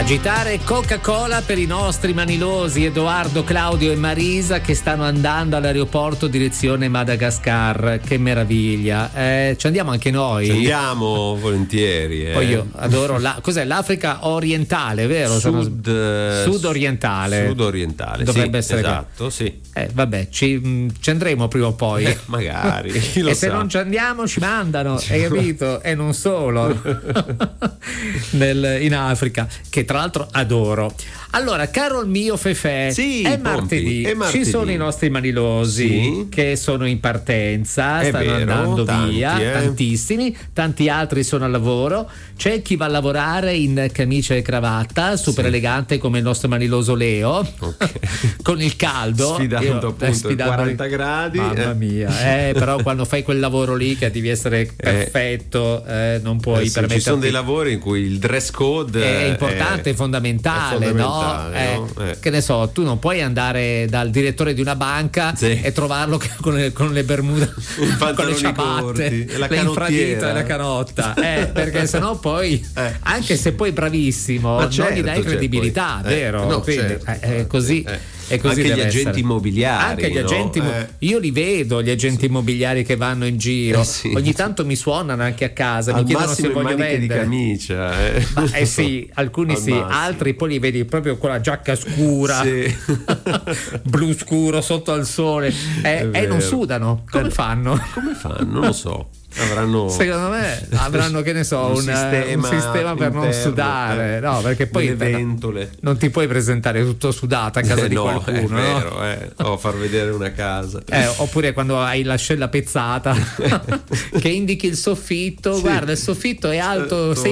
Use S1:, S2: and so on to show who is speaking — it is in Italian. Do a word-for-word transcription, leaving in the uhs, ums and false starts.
S1: Agitare Coca-Cola per i nostri manilosi Edoardo, Claudio e Marisa che stanno andando all'aeroporto direzione Madagascar. Che meraviglia, eh, ci andiamo anche noi?
S2: Ci andiamo volentieri. Eh.
S1: Poi io adoro la, cos'è l'Africa orientale, vero?
S2: Sud,
S1: Sud orientale.
S2: Sud orientale.
S1: Dovrebbe
S2: sì,
S1: essere
S2: esatto, sì.
S1: Eh, vabbè, ci, ci andremo prima o poi.
S2: Eh, magari. Chi lo
S1: e
S2: sa.
S1: se non ci andiamo ci mandano, hai capito? E non solo. Nel, in Africa, che tra l'altro adoro. Allora, caro il mio Fefè,
S2: sì,
S1: è,
S2: Pompi,
S1: martedì.
S2: è martedì,
S1: ci sono i nostri manilosi
S2: sì,
S1: che sono in partenza,
S2: è
S1: stanno
S2: vero,
S1: andando
S2: tanti,
S1: via,
S2: eh.
S1: tantissimi, tanti altri sono al lavoro, c'è chi va a lavorare in camicia e cravatta, super
S2: sì,
S1: elegante come il nostro maniloso Leo,
S2: okay,
S1: con il caldo,
S2: sfidando
S1: io,
S2: appunto
S1: eh, sfidando
S2: quaranta gradi,
S1: mamma
S2: eh.
S1: mia, eh, però quando fai quel lavoro lì che devi essere perfetto, eh, non puoi
S2: eh sì,
S1: permetterti.
S2: ci sono dei lavori in cui il dress code
S1: è importante, è fondamentale,
S2: è fondamentale,
S1: no?
S2: no?
S1: Eh,
S2: Eh.
S1: Che ne so, tu non puoi andare dal direttore di una banca
S2: sì,
S1: e trovarlo con le, con le bermude, con le ciabatte,
S2: e la
S1: le infradito
S2: canottiera.
S1: e la canotta, eh, perché sennò poi,
S2: eh.
S1: anche se poi bravissimo,
S2: Ma
S1: non
S2: certo,
S1: gli dai
S2: cioè,
S1: credibilità,
S2: poi, eh,
S1: vero?
S2: no,
S1: Quindi,
S2: certo,
S1: eh, è così.
S2: eh.
S1: E così
S2: anche gli
S1: deve
S2: agenti
S1: essere.
S2: immobiliari,
S1: Anche gli
S2: no?
S1: agenti immo-
S2: eh.
S1: io li vedo gli agenti immobiliari che vanno in giro,
S2: eh sì,
S1: ogni tanto mi suonano anche a casa,
S2: al
S1: mi chiedono
S2: massimo
S1: se voglio
S2: in maniche
S1: vendere
S2: di camicia, eh,
S1: Ma, eh sì, alcuni
S2: al
S1: sì,
S2: massimo.
S1: altri poi li vedi proprio con la giacca scura,
S2: sì.
S1: blu scuro sotto al sole, e eh, non sudano. Come
S2: eh,
S1: fanno?
S2: Come fanno? Non lo so. Avranno,
S1: secondo me avranno, che ne so,
S2: un,
S1: un,
S2: sistema,
S1: un sistema per
S2: interno,
S1: non sudare,
S2: eh,
S1: no, perché poi
S2: le ventole.
S1: non ti puoi presentare tutto sudato a casa
S2: eh,
S1: di
S2: no,
S1: qualcuno,
S2: è vero,
S1: no?
S2: eh. o far vedere una casa,
S1: eh, oppure quando hai l'ascella pezzata che indichi il soffitto,
S2: sì,
S1: guarda il soffitto è alto sei